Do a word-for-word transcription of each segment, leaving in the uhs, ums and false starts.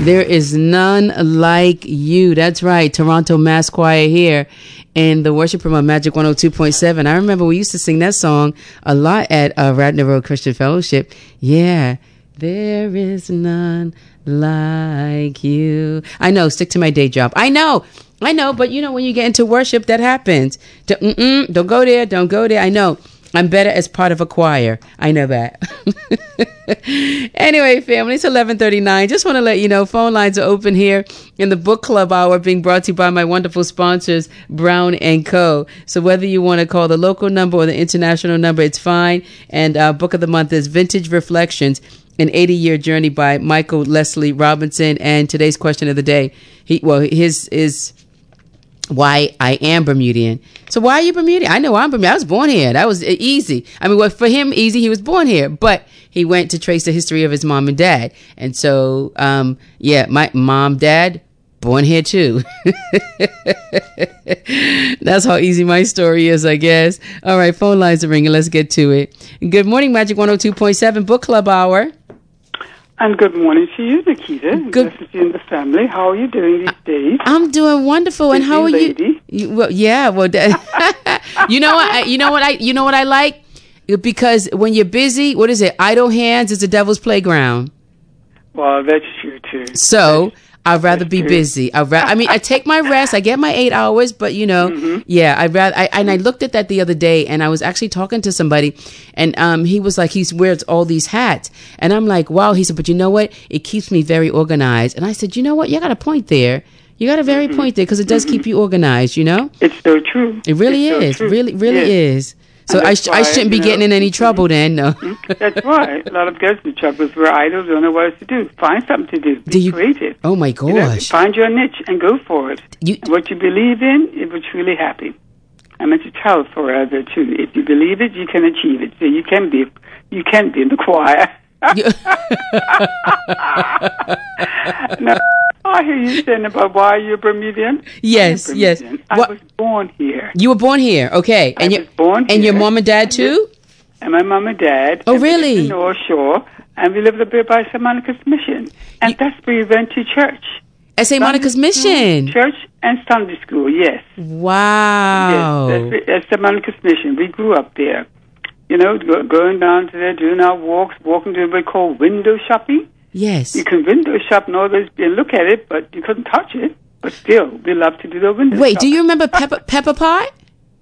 There is none like you. That's right. Toronto Mass Choir here in the worship room of Magic one oh two point seven. I remember we used to sing that song a lot at uh, Radnor Road Christian Fellowship. Yeah. There is none like you. I know. Stick to my day job. I know. I know. But, you know, when you get into worship, that happens. Mm-mm, don't go there. Don't go there. I know. I'm better as part of a choir. I know that. Anyway, family, it's eleven thirty-nine. Just want to let you know, phone lines are open here in the book club hour, being brought to you by my wonderful sponsors, Brown and Co. So whether you want to call the local number or the international number, it's fine. And uh, book of the month is Vintage Reflections, an eighty-year journey by Michael Leslie Robinson. And today's question of the day, he well, his is why I am Bermudian. So why are you Bermudian? I know I'm Bermudian. I was born here. That was easy. I mean, well, for him, easy. He was born here, but he went to trace the history of his mom and dad. And so, um, yeah, my mom, dad, born here too. That's how easy my story is, I guess. All right, phone lines are ringing. Let's get to it. Good morning, Magic one oh two point seven Book Club Hour. And good morning to you, Nikita. Good. This is you and the family. How are you doing these days? I'm doing wonderful. Busy and how are lady. you? you well, yeah. Well, you know what? I, you know what I? You know what I like? Because when you're busy, what is it? Idle hands is the devil's playground. Well, that's true too. So that's, I'd rather be true. busy. I ra- I mean, I take my rest. I get my eight hours, but you know, mm-hmm. yeah. I rather. I, and I looked at that the other day, and I was actually talking to somebody, and um, he was like, he wears all these hats, and I'm like, wow. He said, but you know what? It keeps me very organized. And I said, you know what? You got a point there. You got a very mm-hmm. point there because it does mm-hmm. keep you organized. You know, it's so true. It really it's is. So Really, really yes. is. So I, sh- why, I shouldn't be know, getting in any trouble then, no. That's right. A lot of girls in trouble because we're idle, don't know what else to do. Find something to do. Be do you, creative. Oh, my gosh. You know, find your niche and go for it. You, and what you believe in, it will truly happen. I meant to tell for other too. If you believe it, you can achieve it. So you can be, you can be in the choir. No, I hear you saying about why you're Bermudian. Yes, Bermudian. yes. I what? was born here. You were born here, okay. And I you, was born and here. your mom and dad too? And my mom and dad. Oh, and really? We lived in North Shore, and we lived up there by Saint Monica's Mission. And you, that's where we went to church. At Saint Monica's Mission? Church and Sunday school, yes. Wow. Yes, that's at Saint Monica's Mission. We grew up there. You know, go, going down to there, doing our walks, walking to what we call window shopping. Yes. You can window shop and always and look at it, but you couldn't touch it. But still, we love to do the window Wait, shop. do you remember Pepper, Pepper Pot?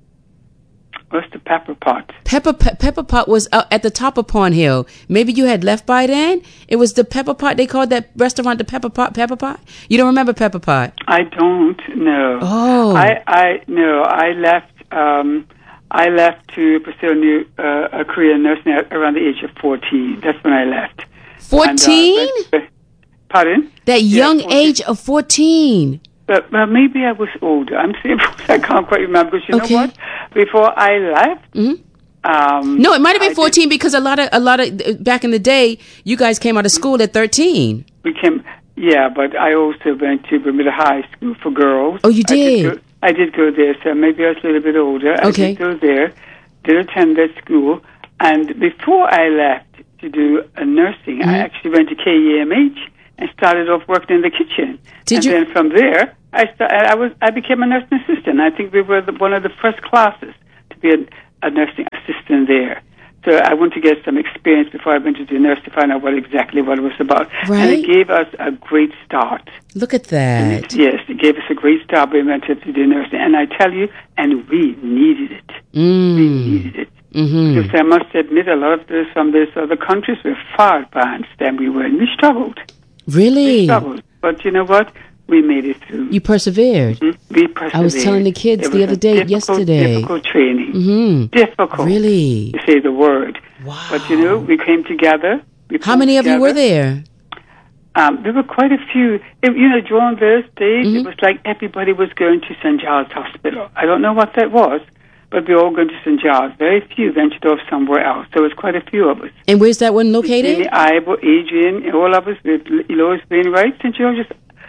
What's the Pepper Pot? Pepper Pe- Pepper Pot was uh, at the top of Pond Hill. Maybe you had left by then. It was the Pepper Pot. They called that restaurant the Pepper Pot. Pepper Pot. You don't remember Pepper Pot? I don't know. Oh. I I no. I left. Um, I left to pursue a new uh, a career in nursing at around the age of fourteen. That's when I left. Fourteen? Uh, pardon? That young yeah, age of fourteen. But well, maybe I was older. I'm saying I can't quite remember. Because you okay. know what? Before I left, mm-hmm. um, no, it might have been I fourteen did, because a lot of a lot of back in the day, you guys came out of school at thirteen. We came, yeah, but I also went to Bermuda High School for girls. Oh, you did? I did, go, I did go there, so maybe I was a little bit older. Okay. I did go there, did attend that school, and before I left to do a nursing, mm-hmm. I actually went to K E M H and started off working in the kitchen. Did and you? then from there, I started, I was I became a nursing assistant. I think we were the, one of the first classes to be a, a nursing assistant there. So I wanted to get some experience before I went to do nurse to find out what exactly what it was about. Right. And it gave us a great start. Look at that. It, yes, it gave us a great start when we went to do nursing. And I tell you, and we needed it. Mm. We needed it. Mm-hmm. Because I must admit, a lot of this from these other countries were far advanced than we were. And we struggled. Really? We struggled. But you know what? We made it through. You persevered. Mm-hmm. We persevered. I was telling the kids it the other day, difficult, yesterday. Difficult training. Mm-hmm. Difficult. Really? To say the word. Wow. But, you know, we came together. We How many together. of you were there? Um, there were quite a few. It, you know, during those days, mm-hmm. it was like everybody was going to Saint Giles Hospital. I don't know what that was, but we were all going to Saint Giles. Very few ventured off somewhere else. There was quite a few of us. And where's that one located? Ivor, Adrian, all of us with Eloise Wainwright, Saint George's,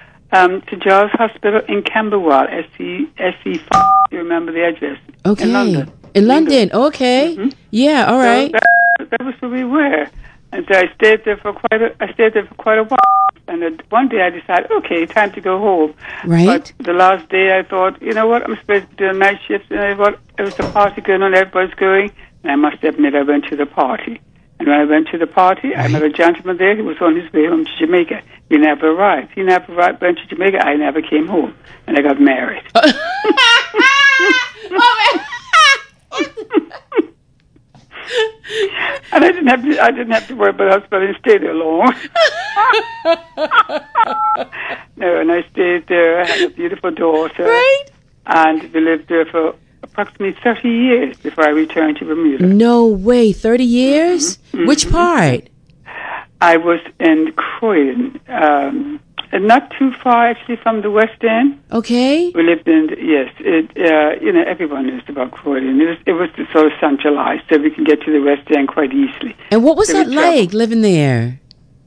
um, Saint Giles Hospital in Camberwell, S C S C five. You remember the address? Okay. In London. In London, okay. Mm-hmm. Yeah, all right. So that, that was where we were. And so I stayed there for quite a, I stayed there for quite a while. And then one day I decided, okay, time to go home. Right. But the last day I thought, you know what, I'm supposed to do a night shift. And I thought, there was a party going on, everybody's going. And I must admit, I went to the party. And when I went to the party, I met a gentleman there who was on his way home to Jamaica. He never arrived. He never arrived, went to Jamaica. I never came home. And I got married. And I didn't have to. I didn't have to worry about husband and stay there long. No, and I stayed there. I had a beautiful daughter, Right. and we lived there for approximately thirty years before I returned to Bermuda. No way. Thirty years? Mm-hmm. Which part? I was in Croydon, um, and not too far actually from the West End. Okay. We lived in, yes, it, uh, you know, everyone knows about Croydon. It was, it was sort of centralized, so we can get to the West End quite easily. And what was So that we like, traveled. living there?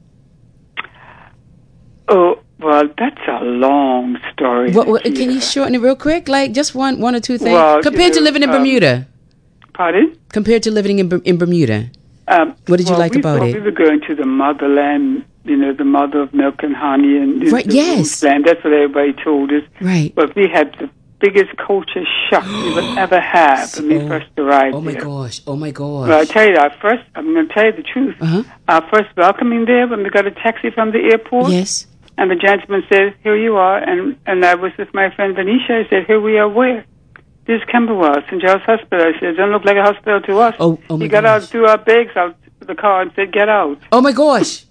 Oh, well, that's a long story. What, what, Nikita. can you shorten it real quick? Like just one, one or two things Well, compared you to know, living in um, Bermuda. Pardon? Compared to living in Ber- in Bermuda. Um, What did you well, like we about thought it? We were going to the motherland, you know, the mother of milk and honey, and you know, Right, the yes. land. That's what everybody told us. Right. But we had the biggest culture shock we would ever have when we Oh, first arrived Oh my there. gosh! Oh my gosh! Well, I tell you, our first, I'm going to tell you the truth. Uh huh. Our first welcoming there, when we got a taxi from the airport, Yes. and the gentleman said, "Here you are," and and I was with my friend Venetia. I said, "Here we are, where?" This is Camberwell, Saint Giles Hospital. I said, "It doesn't look like a hospital to us." Oh, oh my He got gosh. out, threw our bags out to the car, and said, "Get out." Oh my gosh!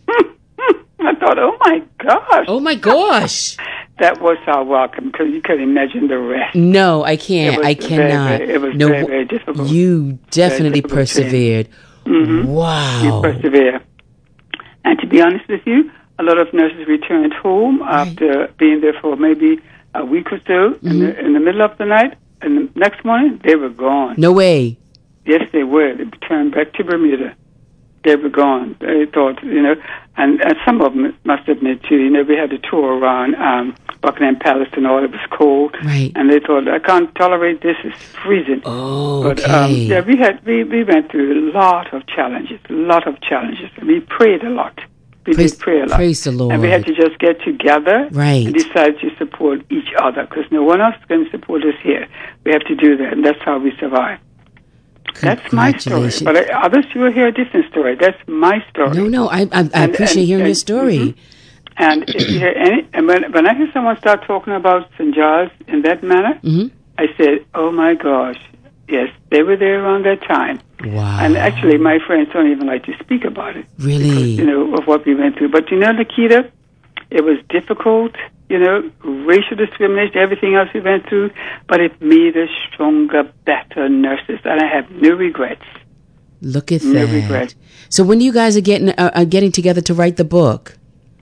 I thought, "Oh my gosh." Oh my gosh! That was our welcome, because you can imagine the rest. No, I It can't. was I very, cannot. very- it was no, very, very difficult. You definitely difficult persevered. Mhm. Wow. You persevere. And to be honest with you, a lot of nurses returned home after being there for maybe a week or so. Mm-hmm. In, the, in the middle of the night, and the next morning, they were gone. No way. Yes, they were. They returned back to Bermuda. They were gone. They thought, you know, and, and some of them must admit too, you know, we had a tour around um, Buckingham Palace and all. It was cold. Right. And they thought, I can't tolerate this. It's freezing. Oh, But okay. um, yeah, we had we, we went through a lot of challenges, a lot of challenges. We prayed a lot. We Praise- did pray a lot. praise the Lord. And we had to just get together Right. and decide to support each other, because no one else is going to support us here. We have to do that, and that's how we survive. That's my story. Congratulations. But uh, others, you will hear a different story. That's my story. No, no. I I, I And- appreciate and- hearing your and- story. mhm. And if you hear any, and when, when I hear someone start talking about Saint Giles in that manner, hmm I said, "Oh my gosh, yes, they were there around that time." Wow. And actually, my friends don't even like to speak about it, Really? you know, of what we went through. But you know, Nikita, it was difficult, you know, racial discrimination, everything else we went through, but it made us stronger, better nurses, and I have no regrets. Look at No that. regret. So when you guys are getting uh, are getting together to write the book?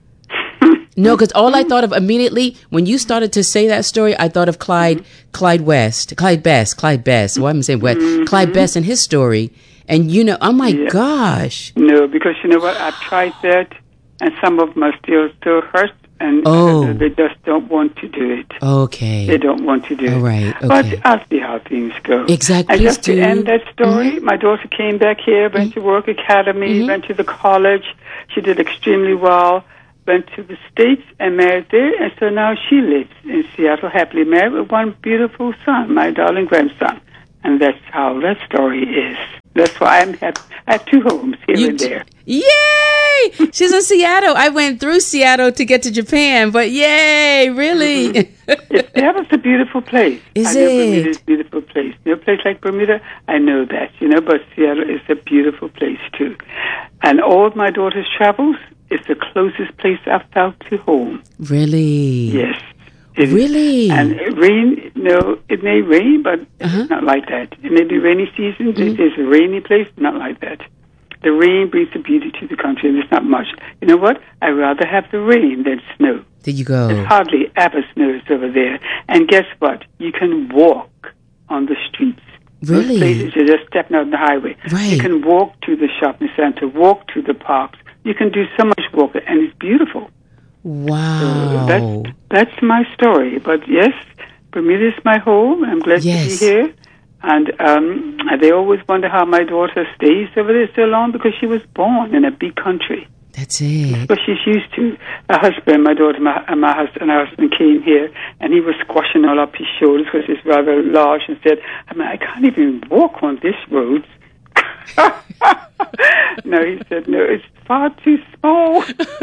No, because all I thought of immediately when you started to say that story, I thought of Clyde, Clyde West, Clyde Best, Clyde Best. Why am I saying West? Mm-hmm. Clyde Best and his story. And you know, oh my Yeah. gosh. No, because you know what? I've tried that, and some of them are still still hurt, and Oh. uh, they just don't want to do it. They Okay. don't want to do All it. right. But Okay. I'll see how things go. Exactly. And Please just to do. Mm-hmm. end that story, my daughter came back here, went to work academy, Mhm. went to the college. She did extremely well. Went to the States and married there, and so now she lives in Seattle, happily married with one beautiful son, my darling grandson. And that's how that story is. That's why I'm happy. I have two homes here You and d- there. Yay! She's in Seattle. I went through Seattle to get to Japan, but yay, really? It, Seattle's a beautiful place. Is I know it? Bermuda's a beautiful place. You know, a place like Bermuda, I know that, you know, but Seattle is a beautiful place too. And all my daughter's travels is the closest place I've felt to home. Really? Yes. It is. Really? And it rain, no, it may rain, but Uh-huh. it's not like that. It may be rainy season. This is a rainy place, not like that. The rain brings the beauty to the country, and it's not much. You know what? I'd rather have the rain than snow. There you go. It hardly ever snows over there. And guess what? You can walk on the streets. Really? Those places, you're just stepping out on the highway. Right. You can walk to the shopping center, walk to the parks. You can do so much walking, and it's beautiful. Wow. That's, that's my story. But yes, Bermuda is my home. I'm glad Yes. to be here. And um, they always wonder how my daughter stays over there so long, because she was born in a big country. That's it. But she's used to. Her husband, my daughter, my, and my husband, her husband came here, and he was squashing all up his shoulders because he's rather large, and said, I mean, I can't even walk on this road. No, he said, no, it's far too small.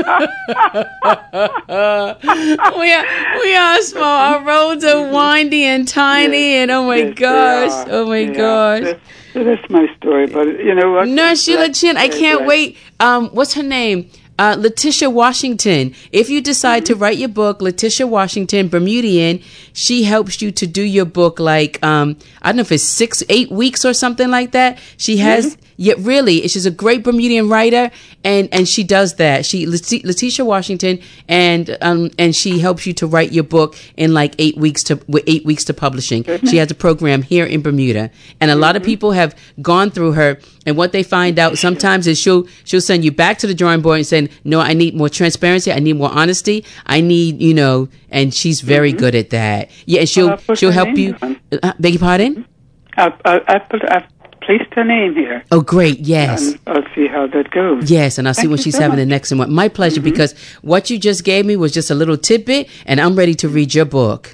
we are we are small. Our roads are windy and tiny, yes, and oh my yes, gosh, oh my yeah. gosh. That's, that's my story, but you know what? Nurse Sheila Chin, I can't wait. Um, what's her name? Uh, Letitia Washington. If you decide mm-hmm. to write your book, Letitia Washington, Bermudian, she helps you to do your book like, um, I don't know if it's six, eight weeks or something like that. She has, mm-hmm. yeah, really, she's a great Bermudian writer, and, and she does that. She, Leti- Letitia Washington, and, um, and she helps you to write your book in like eight weeks to, with eight weeks to publishing. Mm-hmm. She has a program here in Bermuda, and a mm-hmm. lot of people have gone through her, and what they find out sometimes is she'll, she'll send you back to the drawing board and say, no, I need more transparency. I need more honesty. I need, you know, and she's very mm-hmm. good at that. Yeah, and she'll uh, she'll help you. Uh, beg your pardon? I, I, I put, I've placed her name here. Oh, great. Yes. And I'll see how that goes. Yes, and I'll Thank see when she's so having much. the next one. My pleasure, mm-hmm. because what you just gave me was just a little tidbit, and I'm ready to read your book.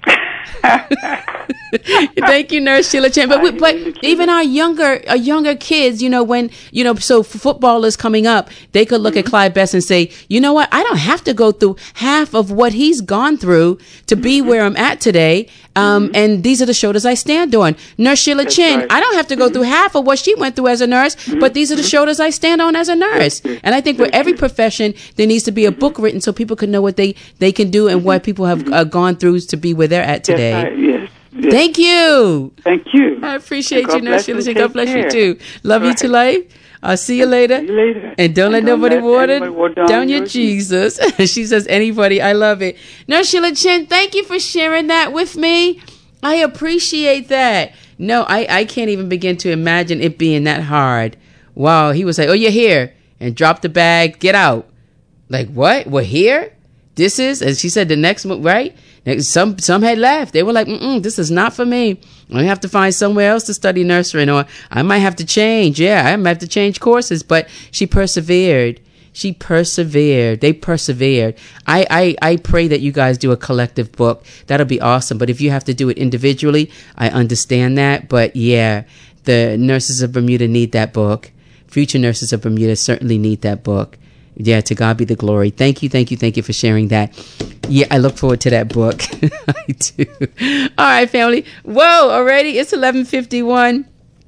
Thank you, Nurse Sheila Chin. But, we, but even our younger, our younger kids, you know, when, you know, so football is coming up, they could look mm-hmm. at Clyde Best and say, you know what, I don't have to go through half of what he's gone through to be mm-hmm. where I'm at today. Um, mm-hmm. And these are the shoulders I stand on. Nurse Sheila That's Chin, right. I don't have to go mm-hmm. through half of what she went through as a nurse, mm-hmm. but these are the shoulders I stand on as a nurse. And I think for every profession, there needs to be a book written so people can know what they, they can do and what people have uh, gone through to be where they're at today. Yes, I, yes. Yes. Thank you. Thank you. I appreciate you, Nurse Sheila Chin. God bless care. you too. Love right. you to life. I'll see you later. See you later. And don't and let don't nobody let water down, down your Jesus. She says anybody. I love it. Nurse Sheila Chin, thank you for sharing that with me. I appreciate that. No, I, I can't even begin to imagine it being that hard. Wow. He was like, oh, you're here. And drop the bag. Get out. Like, what? We're here? This is, as she said, the next one, right? Some some had left. They were like, mm-mm, this is not for me. I have to find somewhere else to study nursery, or I might have to change. Yeah, I might have to change courses. But she persevered. She persevered. They persevered. I, I, I pray that you guys do a collective book. That'll be awesome. But if you have to do it individually, I understand that. But yeah, the nurses of Bermuda need that book. Future nurses of Bermuda certainly need that book. Yeah, to God be the glory. Thank you, thank you, thank you for sharing that. Yeah, I look forward to that book. I do. All right, family. Whoa, already it's eleven fifty-one.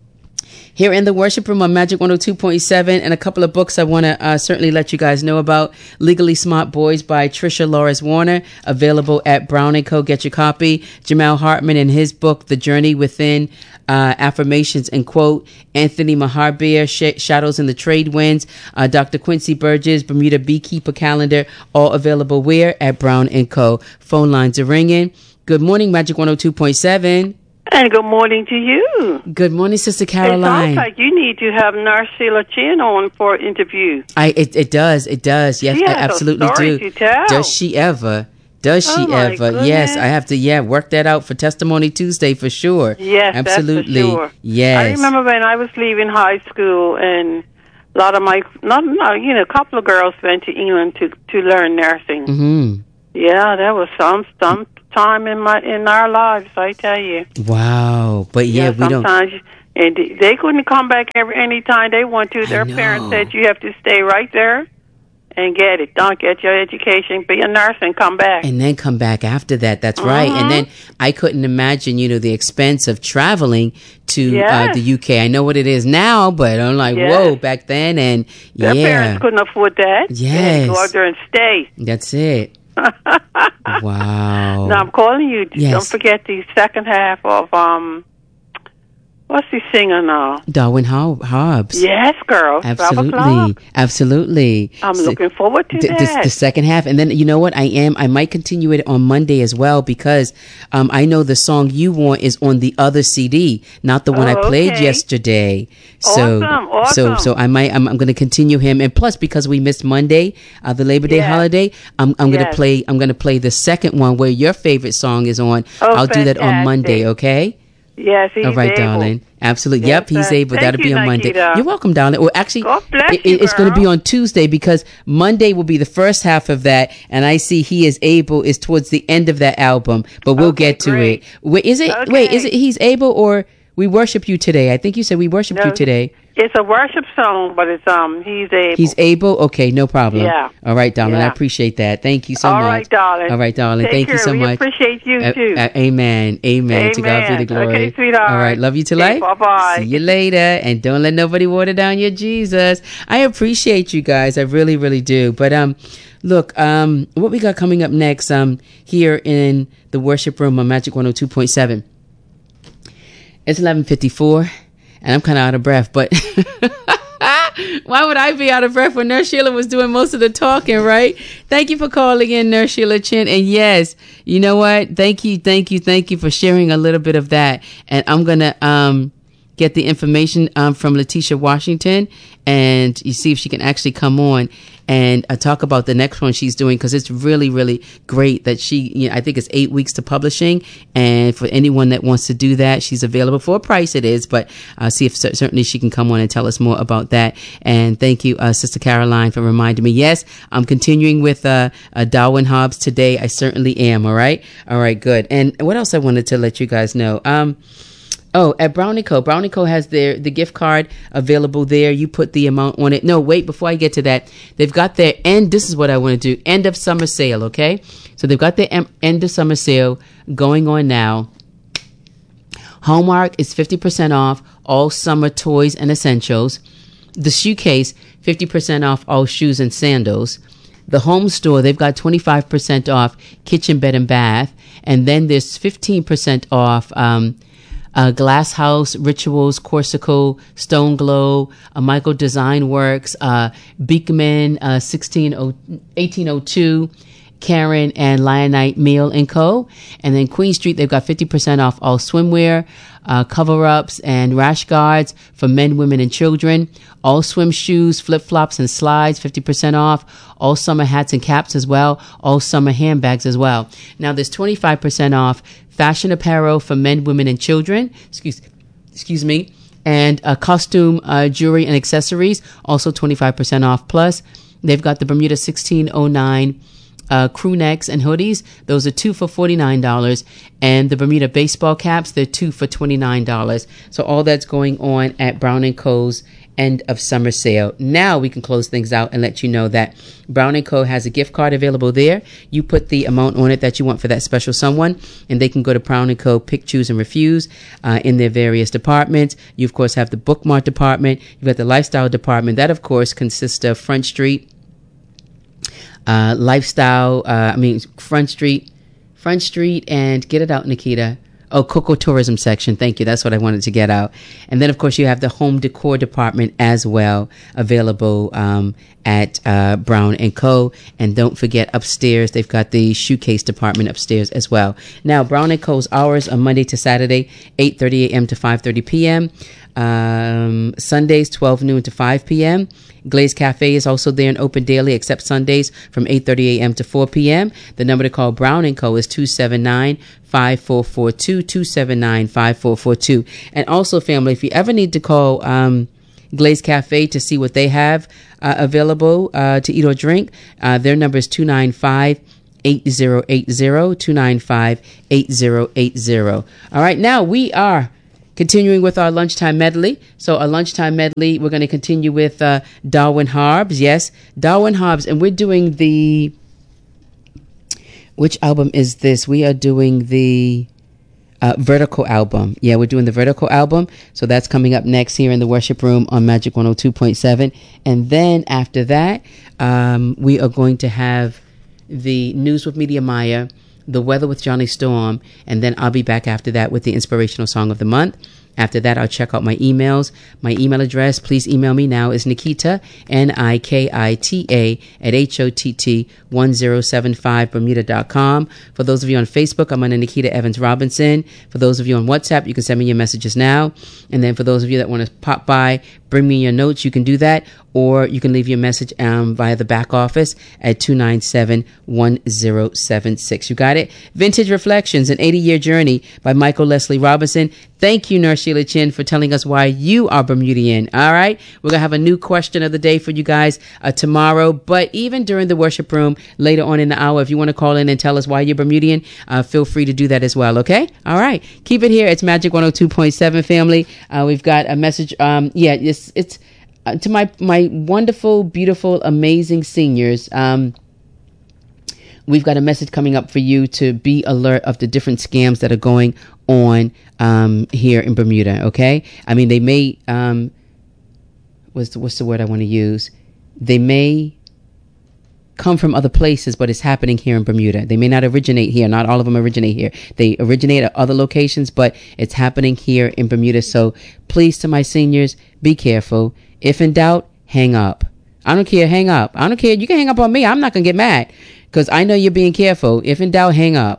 Here in the worship room on Magic one oh two point seven, and a couple of books I want to uh, certainly let you guys know about. Legally Smart Boys by Trisha Loris Warner, available at Brown and Co. Get your copy. Jamal Hartman and his book, The Journey Within, uh, Affirmations and Quote. Anthony Maharbir, Sh- Shadows in the Trade Winds. Uh, Doctor Quincy Burgess, Bermuda Beekeeper Calendar, all available where? At Brown and Co. Phone lines are ringing. Good morning, Magic one oh two point seven. And good morning to you. Good morning, Sister Caroline. It sounds like you need to have Nurse Sheila Chin on for an interview. I it, it does, it does. Yes, she I absolutely do. To tell. Does she ever? Does she oh ever? Goodness. Yes, I have to. Yeah, work that out for Testimony Tuesday for sure. Yes, absolutely. That's for sure. Yes. I remember when I was leaving high school, and a lot of my, not, not you know, a couple of girls went to England to to learn nursing. Mm-hmm. Yeah, that was some some. time in my in our lives, I tell you. Wow, but yeah, yeah we don't. Sometimes, and they couldn't come back every any time they want to. Their parents said you have to stay right there and get it. Don't get your education, be a nurse, and come back. And then come back after that. That's mm-hmm. right. And then I couldn't imagine, you know, the expense of traveling to yes. uh, the U K. I know what it is now, but I'm like, yes. whoa, back then, and their yeah, parents couldn't afford that. Yes, they had to go out there and stay. That's it. Wow. Now I'm calling you. Yes. Don't forget the second half of um. What's he singing now? Darwin Hobbs. Yes, girl. Absolutely. Absolutely. I'm so, looking forward to th- that. The, the second half. And then, you know what? I am, I might continue it on Monday as well, because um, I know the song you want is on the other C D, not the one oh, I played okay. yesterday. So, awesome. Awesome. So, so I might, I'm, I'm going to continue him. And plus, because we missed Monday, uh, the Labor Day yes. holiday, I'm, I'm yes. going to play, I'm going to play the second one where your favorite song is on. Oh, I'll do that on Monday. Okay. Yes, he's All right, able. darling. Absolutely. Yes, yep, he's sir. able. Thank That'll you, be on Monday. Nikita. You're welcome, darling. Well, actually, God bless it, you, it's going to be girl. on Tuesday because Monday will be the first half of that, and I see he is able is towards the end of that album. But we'll Okay, get to great. it. Wait, is it? Okay. Wait, is it? He's able or we worship you today? I think you said we worship No, you today. It's a worship song, but it's um he's able. He's able. Okay, no problem. Yeah. All right, darling. Yeah. I appreciate that. Thank you so All much. right, darling. All right, darling. Take Thank you care. so we much. appreciate you Uh, too. uh, amen. Amen. To God be the Amen. glory. Okay, sweetheart. All right. Love you to Okay, life. bye-bye. See you later. And don't let nobody water down your Jesus. I appreciate you guys. I really, really do. But um, look, um, what we got coming up next um here in the worship room on Magic one oh two point seven. It's eleven fifty-four, and I'm kind of out of breath, but why would I be out of breath when Nurse Sheila was doing most of the talking, right? Thank you for calling in, Nurse Sheila Chin. And yes, you know what? Thank you, thank you, thank you for sharing a little bit of that. And I'm going to um, get the information um, from Letitia Washington, and you see if she can actually come on and uh, talk about the next one she's doing, because it's really, really great that she, you know, I think it's eight weeks to publishing. And for anyone that wants to do that, she's available for a price. It is, but uh, see if cer- certainly she can come on and tell us more about that. And thank you, uh, Sister Caroline, for reminding me. Yes, I'm continuing with uh, uh, Darwin Hobbs today. I certainly am. All right. All right. Good. And what else I wanted to let you guys know? Um, Oh, at Brown and Co. Brown and Co. has their the gift card available there. You put the amount on it. No, wait, before I get to that, they've got their end. This is what I want to do. End of summer sale, okay? So they've got their em- end of summer sale going on now. Hallmark is fifty percent off all summer toys and essentials. The shoe case, fifty percent off all shoes and sandals. The home store, they've got twenty-five percent off kitchen, bed, and bath. And then there's fifteen percent off um Uh, Glass House, Rituals, Corsico, Stone Glow, uh, Michael Design Works, uh, Beekman, uh, eighteen oh two, Karen and Lionite Meal and Co. And then Queen Street, they've got fifty percent off all swimwear, uh, cover-ups, and rash guards for men, women, and children. All swim shoes, flip-flops, and slides, fifty percent off. All summer hats and caps as well. All summer handbags as well. Now, there's twenty-five percent off fashion apparel for men, women, and children. Excuse, excuse me. And uh, costume, uh, jewelry, and accessories, also twenty-five percent off. Plus, they've got the Bermuda sixteen oh nine uh, crew necks and hoodies. Those are two for forty-nine dollars. And the Bermuda baseball caps, they're two for twenty-nine dollars. So all that's going on at Brown and Co.'s end of summer sale. Now we can close things out and let you know that Brown and Co. has a gift card available there. You put the amount on it that you want for that special someone, and they can go to Brown and Co. Pick, Choose, and Refuse uh, in their various departments. You, of course, have the bookmark department. You've got the lifestyle department. That, of course, consists of Front Street, uh, lifestyle, uh, I mean, Front Street, Front Street, and get it out, Nikita. Oh, Coco Tourism section. Thank you. That's what I wanted to get out. And then, of course, you have the home decor department as well available um, at uh, Brown and Co. And don't forget upstairs, they've got the shoe case department upstairs as well. Now, Brown and Co.'s hours are Monday to Saturday, eight thirty a.m. to five thirty p.m. Um, Sundays, twelve noon to five p.m. Glaze Cafe is also there and open daily except Sundays from eight thirty a.m. to four p.m. The number to call Brown and Co. is two seven nine, five four four two, two seven nine, five four four two. And also, family, if you ever need to call um, Glaze Cafe to see what they have uh, available uh, to eat or drink, uh, their number is two nine five, eight zero eight zero, two nine five, eight zero eight zero. All right, now we are continuing with our lunchtime medley. So our lunchtime medley, we're going to continue with uh, Darwin Hobbs. Yes, Darwin Hobbs. And we're doing the... Which album is this? We are doing the uh, Vertical album. Yeah, we're doing the Vertical album. So that's coming up next here in the worship room on Magic one oh two point seven. And then after that, um, we are going to have the News with Media Maya, The Weather with Johnny Storm, and then I'll be back after that with the Inspirational Song of the Month. After that, I'll check out my emails. My email address, please email me now, is Nikita, N I K I T A, at H O T T one zero seven five Bermuda dot com. For those of you on Facebook, I'm under Nikita Evans Robinson. For those of you on WhatsApp, you can send me your messages now. And then for those of you that want to pop by, bring me your notes, you can do that. Or you can leave your message um, via the back office at two nine seven one zero seven six. You got it? Vintage Reflections, an eighty-year journey by Michael Leslie Robinson. Thank you, Nurse Sheila Chin, for telling us why you are Bermudian. All right? We're going to have a new question of the day for you guys uh, tomorrow. But even during the worship room later on in the hour, if you want to call in and tell us why you're Bermudian, uh, feel free to do that as well, okay? All right. Keep it here. It's Magic one oh two point seven, family. Uh, we've got a message. Um, yeah, it's... it's Uh, to my my wonderful, beautiful, amazing seniors, um, we've got a message coming up for you to be alert of the different scams that are going on um, here in Bermuda. Okay, I mean they may um, what's the, what's the word I want to use? They may come from other places, but it's happening here in Bermuda. They may not originate here. Not all of them originate here. They originate at other locations, but it's happening here in Bermuda. So please, to my seniors, be careful. If in doubt, hang up. I don't care. Hang up. I don't care. You can hang up on me. I'm not going to get mad because I know you're being careful. If in doubt, hang up.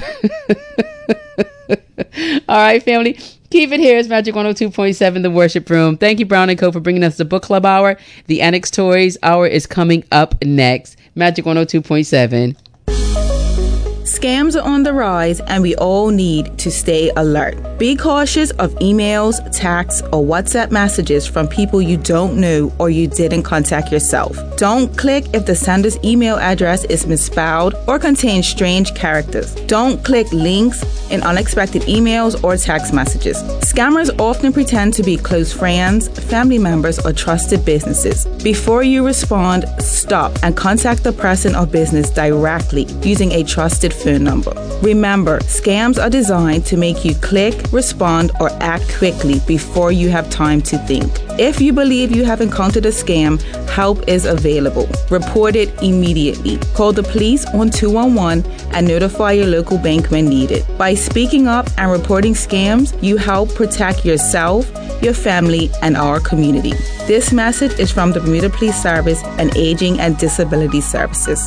All right, family. Keep it here. It's Magic one oh two point seven, The Worship Room. Thank you, Brown and Co., for bringing us the Book Club Hour. The Annex Toys Hour is coming up next. Magic one oh two point seven. Scams are on the rise and we all need to stay alert. Be cautious of emails, texts, or WhatsApp messages from people you don't know or you didn't contact yourself. Don't click if the sender's email address is misspelled or contains strange characters. Don't click links in unexpected emails or text messages. Scammers often pretend to be close friends, family members, or trusted businesses. Before you respond, stop and contact the person or business directly using a trusted phone number. Remember, scams are designed to make you click, respond, or act quickly before you have time to think. If you believe you have encountered a scam, help is available. Report it immediately. Call the police on two one one and notify your local bank when needed. By speaking up and reporting scams, you help protect yourself, your family, and our community. This message is from the Bermuda Police Service and Aging and Disability Services.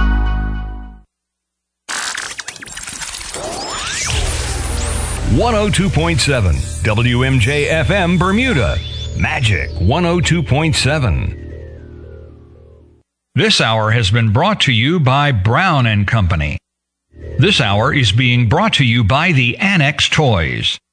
one oh two point seven W M J F M Bermuda. Magic one oh two point seven. This hour has been brought to you by Brown and Company. This hour is being brought to you by the Annex Toys.